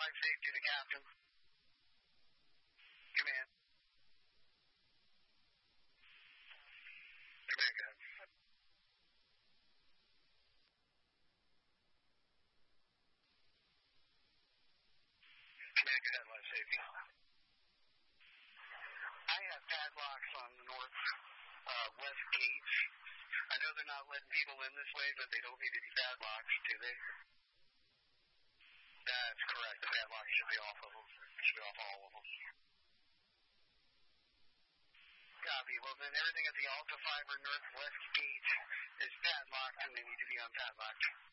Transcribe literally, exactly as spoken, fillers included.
life safety to captain. Command. Command, go ahead. Command, go ahead, life safety. I have padlocks on the north uh, west gate. I know they're not letting people in this way, but they don't need to be padlocks, do they? That's correct. The padlock should be off of them. Should be off all of them. Copy. Well, then everything at the Alta Fiber Northwest gate is padlocked, and they need to be unpadlocked.